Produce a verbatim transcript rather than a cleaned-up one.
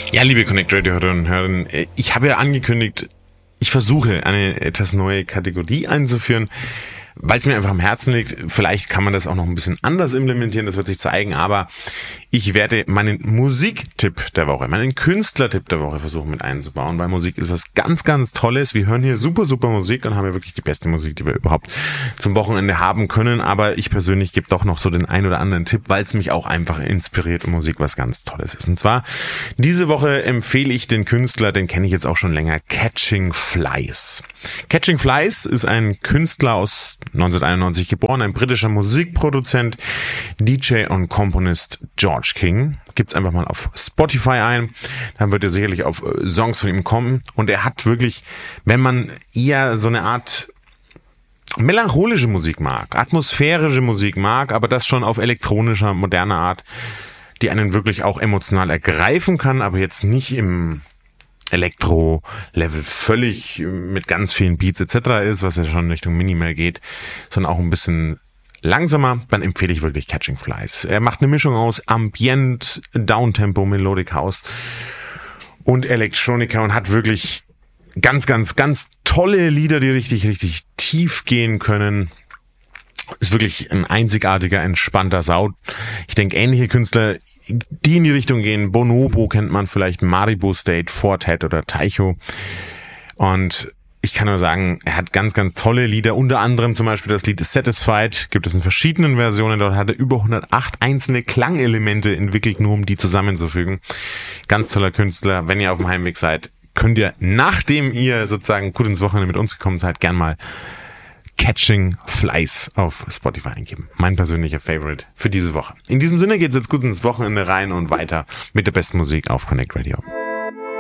Ja, liebe Connect Radio Hörerinnen und Hörer, ich habe ja angekündigt, ich versuche eine etwas neue Kategorie einzuführen, weil es mir einfach am Herzen liegt. Vielleicht kann man das auch noch ein bisschen anders implementieren, das wird sich zeigen, aber ich werde meinen Musiktipp der Woche, meinen Künstlertipp der Woche versuchen mit einzubauen, weil Musik ist was ganz, ganz Tolles. Wir hören hier super, super Musik und haben ja wirklich die beste Musik, die wir überhaupt zum Wochenende haben können, aber ich persönlich gebe doch noch so den ein oder anderen Tipp, weil es mich auch einfach inspiriert und Musik was ganz Tolles ist. Und zwar, diese Woche empfehle ich den Künstler, den kenne ich jetzt auch schon länger, Catching Flies. Catching Flies ist ein Künstler aus neunzehnhunderteinundneunzig geboren, ein britischer Musikproduzent, D J und Komponist George King. Gibt's einfach mal auf Spotify ein, dann wird ihr sicherlich auf Songs von ihm kommen. Und er hat wirklich, wenn man eher so eine Art melancholische Musik mag, atmosphärische Musik mag, aber das schon auf elektronischer, moderner Art, die einen wirklich auch emotional ergreifen kann, aber jetzt nicht im Elektro-Level völlig mit ganz vielen Beats et cetera ist, was ja schon in Richtung Minimal geht, sondern auch ein bisschen langsamer, dann empfehle ich wirklich Catching Flies. Er macht eine Mischung aus Ambient, Downtempo, Melodic House und Electronica und hat wirklich ganz, ganz, ganz tolle Lieder, die richtig, richtig tief gehen können. Ist wirklich ein einzigartiger, entspannter Sound. Ich denke, ähnliche Künstler, die in die Richtung gehen, Bonobo kennt man vielleicht, Maribo State, Fortet oder Taicho. Und ich kann nur sagen, er hat ganz, ganz tolle Lieder, unter anderem zum Beispiel das Lied Satisfied, gibt es in verschiedenen Versionen, dort hat er über hundertacht einzelne Klangelemente entwickelt, nur um die zusammenzufügen. Ganz toller Künstler, wenn ihr auf dem Heimweg seid, könnt ihr, nachdem ihr sozusagen gut ins Wochenende mit uns gekommen seid, gern mal Catching Flies auf Spotify eingeben. Mein persönlicher Favorite für diese Woche. In diesem Sinne geht's jetzt gut ins Wochenende rein und weiter mit der besten Musik auf Connect Radio.